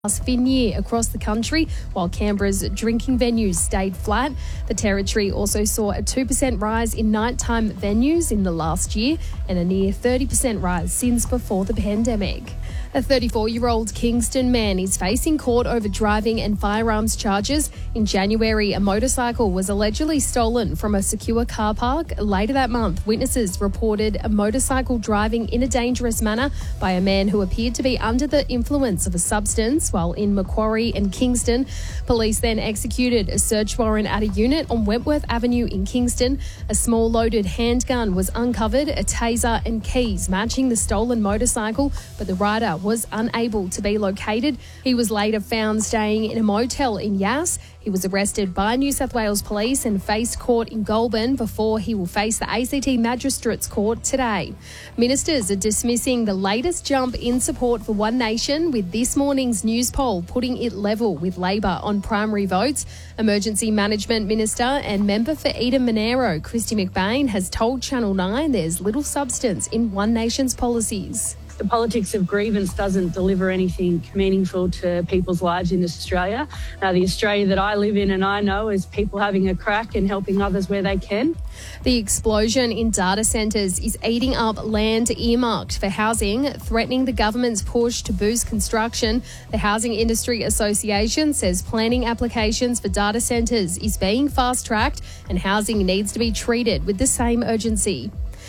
year across the country, while Canberra's drinking venues stayed flat. The Territory also saw a 2% rise in nighttime venues in the last year and a near 30% rise since before the pandemic. A 34-year-old Kingston man is facing court over driving and firearms charges. In January, a motorcycle was allegedly stolen from a secure car park. Later that month, witnesses reported a motorcycle driving in a dangerous manner by a man who appeared to be under the influence of a substance while in Macquarie and Kingston. Police then executed a search warrant at a unit on Wentworth Avenue in Kingston. A small loaded handgun was uncovered, a taser and keys matching the stolen motorcycle, but the rider was unable to be located. He was later found staying in a motel in Yass. He was arrested by New South Wales Police and faced court in Goulburn before he will face the ACT Magistrates Court today. Ministers are dismissing the latest jump in support for One Nation, with this morning's news poll putting it level with Labor on primary votes. Emergency Management Minister and member for Eden Monaro, Christy McBain, has told Channel 9 there's little substance in One Nation's policies. The politics of grievance doesn't deliver anything meaningful to people's lives in Australia. The Australia that I live in and I know is people having a crack and helping others where they can. The explosion in data centres is eating up land earmarked for housing, threatening the government's push to boost construction. The Housing Industry Association says planning applications for data centres is being fast-tracked and housing needs to be treated with the same urgency.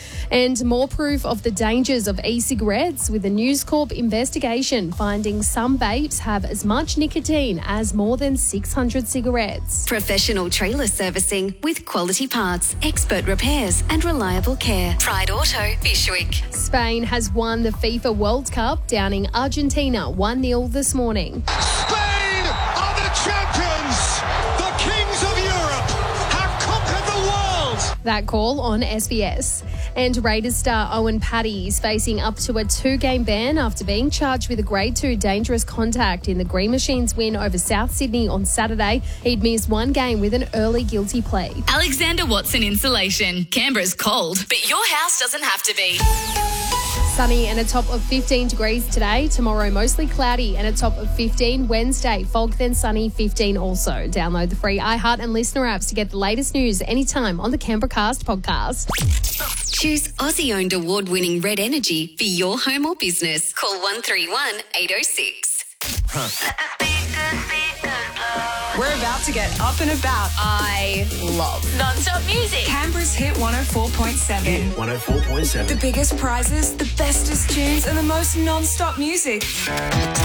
And more proof of the dangers of e-cigarettes, with a News Corp investigation finding some vapes have as much nicotine as more than 600 cigarettes. Professional trailer servicing with quality parts, expert repairs and reliable care. Pride Auto, Bishwick. Spain has won the FIFA World Cup, downing Argentina 1-0 this morning. Spain are the champions! The kings of Europe have conquered the world! That call on SBS. And Raiders star Owen Paddy is facing up to a 2-game ban after being charged with a Grade 2 dangerous contact in the Green Machines' win over South Sydney on Saturday. He'd missed 1 game with an early guilty plea. Alexander Watson Insulation. Canberra's cold, but your house doesn't have to be. Sunny and a top of 15 degrees today. Tomorrow, mostly cloudy and a top of 15. Wednesday, fog then sunny, 15 also. Download the free iHeart and Listener apps to get the latest news anytime on the Canberra Cast podcast. Choose Aussie-owned award-winning Red Energy for your home or business. Call 131 806. We're about to get up and about. I love non-stop music. Canberra's Hit 104.7. 104.7. The biggest prizes, the bestest tunes, and the most non-stop music.